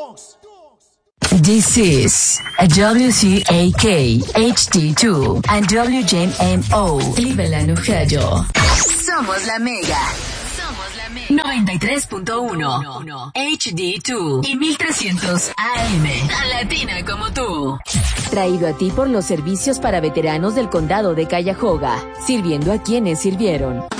This is WCAK HD2 and WJMO Cleveland, Ohio. Somos la Mega. 93.1 HD2 y 1300 AM. Tan latina como tú. Traído a ti por los servicios para veteranos del condado de Cuyahoga, sirviendo a quienes sirvieron.